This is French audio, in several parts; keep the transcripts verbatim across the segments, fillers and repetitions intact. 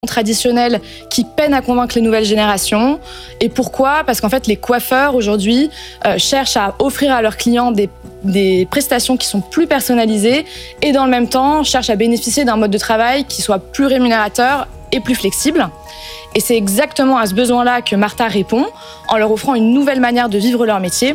traditionnels qui peinent à convaincre les nouvelles générations. Et pourquoi ? Parce qu'en fait, les coiffeurs aujourd'hui euh, cherchent à offrir à leurs clients des, des prestations qui sont plus personnalisées et dans le même temps cherchent à bénéficier d'un mode de travail qui soit plus rémunérateur et plus flexible. Et c'est exactement à ce besoin-là que Martha répond en leur offrant une nouvelle manière de vivre leur métier.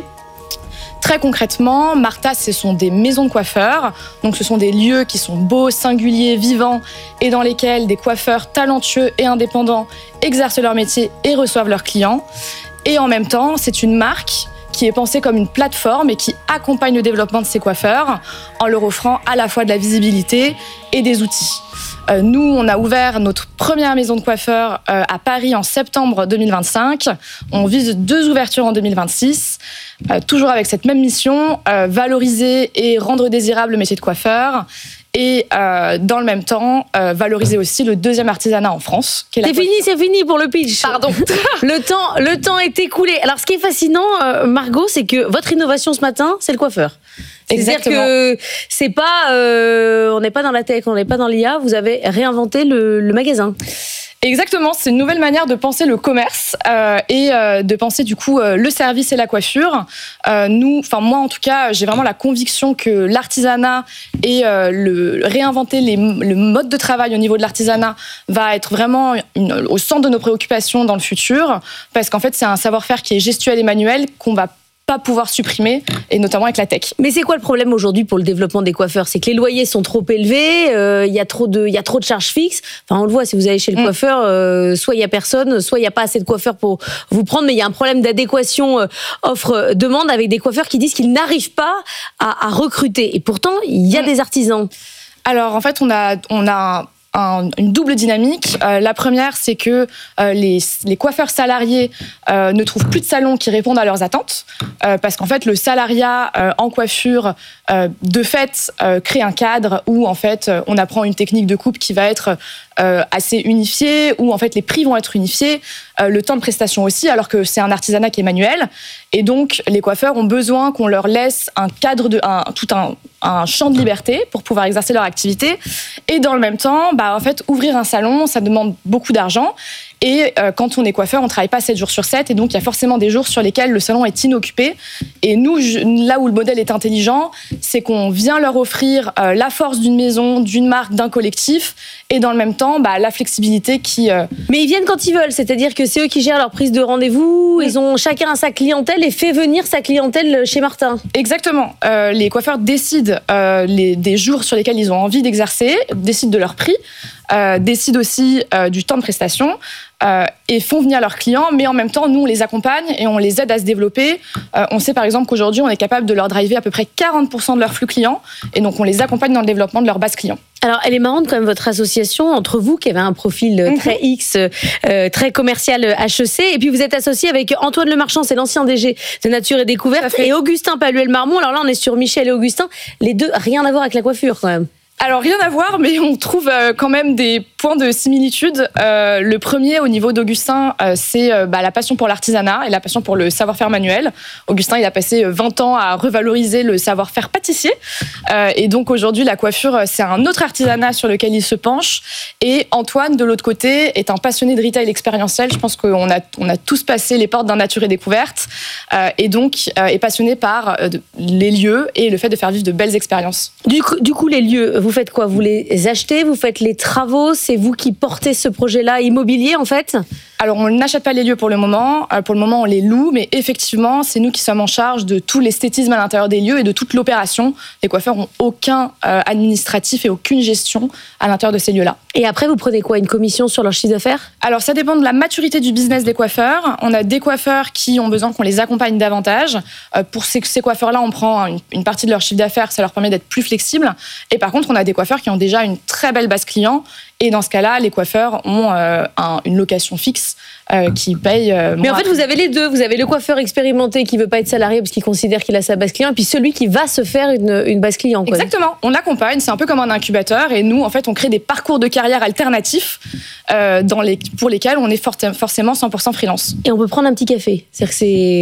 Très concrètement, Martha, ce sont des maisons de coiffeurs. Donc, ce sont des lieux qui sont beaux, singuliers, vivants et dans lesquels des coiffeurs talentueux et indépendants exercent leur métier et reçoivent leurs clients. Et en même temps, c'est une marque qui est pensée comme une plateforme et qui accompagne le développement de ces coiffeurs en leur offrant à la fois de la visibilité et des outils. Euh, nous, on a ouvert notre première maison de coiffeurs euh, à Paris en septembre deux mille vingt-cinq. On vise deux ouvertures en deux mille vingt-six, euh, toujours avec cette même mission, euh, valoriser et rendre désirable le métier de coiffeur. Et euh, dans le même temps, euh, valoriser aussi le deuxième artisanat en France. Qui est la c'est fini, c'est fini pour le pitch. Pardon. le temps, le temps est écoulé. Alors, ce qui est fascinant, euh, Margot, c'est que votre innovation ce matin, c'est le coiffeur. C'est-à-dire que c'est pas, euh, on n'est pas dans la tech, on n'est pas dans l'I A. Vous avez réinventé le, le magasin. Exactement, c'est une nouvelle manière de penser le commerce euh, et euh, de penser du coup euh, le service et la coiffure. Euh, nous, enfin moi en tout cas, j'ai vraiment la conviction que l'artisanat et euh, le réinventer les, le mode de travail au niveau de l'artisanat va être vraiment une, au centre de nos préoccupations dans le futur, parce qu'en fait c'est un savoir-faire qui est gestuel et manuel qu'on va pas pouvoir supprimer, et notamment avec la tech. Mais c'est quoi le problème aujourd'hui pour le développement des coiffeurs ? C'est que les loyers sont trop élevés, il euh, y a trop de, il y a trop de charges fixes. Enfin, on le voit, si vous allez chez le mmh. coiffeur, euh, soit il y a personne, soit il y a pas assez de coiffeurs pour vous prendre, mais il y a un problème d'adéquation euh, offre-demande avec des coiffeurs qui disent qu'ils n'arrivent pas à, à recruter. Et pourtant, il y a mmh. des artisans. Alors, en fait, on a, on a Un, une double dynamique. Euh, la première, c'est que euh, les, les coiffeurs salariés euh, ne trouvent plus de salons qui répondent à leurs attentes, euh, parce qu'en fait, le salariat euh, en coiffure, euh, de fait, euh, crée un cadre où en fait, euh, on apprend une technique de coupe qui va être euh, assez unifiée, où en fait, les prix vont être unifiés, euh, le temps de prestation aussi, alors que c'est un artisanat qui est manuel. Et donc, les coiffeurs ont besoin qu'on leur laisse un cadre, de, un, tout un, un champ de liberté pour pouvoir exercer leur activité. Et dans le même temps, bah, en fait, ouvrir un salon, ça demande beaucoup d'argent. Et euh, quand on est coiffeur, on ne travaille pas sept jours sur sept. Et donc, il y a forcément des jours sur lesquels le salon est inoccupé. Et nous, je, là où le modèle est intelligent, c'est qu'on vient leur offrir euh, la force d'une maison, d'une marque, d'un collectif. Et dans le même temps, bah, la flexibilité qui... Euh... Mais ils viennent quand ils veulent. C'est-à-dire que c'est eux qui gèrent leur prise de rendez-vous. Ils ont chacun sa clientèle et fait venir sa clientèle chez Martin. Exactement. Euh, les coiffeurs décident euh, les, des jours sur lesquels ils ont envie d'exercer, décident de leur prix, euh, décident aussi euh, du temps de prestation. Euh, et font venir leurs clients, mais en même temps, nous, on les accompagne et on les aide à se développer. Euh, on sait par exemple qu'aujourd'hui, on est capable de leur driver à peu près quarante pour cent de leur flux clients, et donc on les accompagne dans le développement de leur base client. Alors, elle est marrante quand même, votre association, entre vous, qui avez un profil mmh. très X, euh, très commercial H E C, et puis vous êtes associé avec Antoine Lemarchand, c'est l'ancien D G de Nature et Découverte, et Augustin Paluel-Marmont. Alors là, on est sur Michel et Augustin. Les deux, rien à voir avec la coiffure quand même. Alors, rien à voir, mais on trouve euh, quand même des points de similitude. Euh, le premier, au niveau d'Augustin, euh, c'est euh, bah, la passion pour l'artisanat et la passion pour le savoir-faire manuel. Augustin, il a passé vingt ans à revaloriser le savoir-faire pâtissier. Euh, et donc, aujourd'hui, la coiffure, c'est un autre artisanat sur lequel il se penche. Et Antoine, de l'autre côté, est un passionné de retail expérientiel. Je pense qu'on a, on a tous passé les portes d'un Nature et Découverte. Euh, et donc, euh, est passionné par euh, les lieux et le fait de faire vivre de belles expériences. Du coup, du coup les lieux... Vous faites quoi ? Vous les achetez ? Vous faites les travaux ? C'est vous qui portez ce projet-là immobilier, en fait ? Alors, on n'achète pas les lieux pour le moment. Euh, pour le moment, on les loue. Mais effectivement, c'est nous qui sommes en charge de tout l'esthétisme à l'intérieur des lieux et de toute l'opération. Les coiffeurs n'ont aucun euh, administratif et aucune gestion à l'intérieur de ces lieux-là. Et après, vous prenez quoi ? Une commission sur leur chiffre d'affaires ? Alors, ça dépend de la maturité du business des coiffeurs. On a des coiffeurs qui ont besoin qu'on les accompagne davantage. Euh, pour ces, ces coiffeurs-là, on prend une, une partie de leur chiffre d'affaires. Ça leur permet d'être plus flexibles. Et par contre, on a des coiffeurs qui ont déjà une très belle base client. Et dans ce cas-là, les coiffeurs ont euh, un, une location fixe euh, qui paye... Euh, Mais en fait, vous avez les deux. Vous avez le coiffeur expérimenté qui ne veut pas être salarié parce qu'il considère qu'il a sa base client, et puis celui qui va se faire une, une base client. Quoi. Exactement. On l'accompagne. C'est un peu comme un incubateur. Et nous, en fait, on crée des parcours de carrière alternatifs euh, dans les, pour lesquels on est for- forcément cent pour cent freelance. Et on peut prendre un petit café. C'est-à-dire que c'est...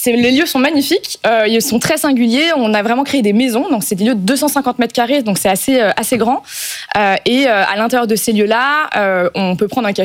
c'est, les lieux sont magnifiques, euh, ils sont très singuliers. On a vraiment créé des maisons, donc c'est des lieux de deux cent cinquante mètres carrés, donc c'est assez, euh, assez grand. Euh, et euh, à l'intérieur de ces lieux-là, euh, on peut prendre un café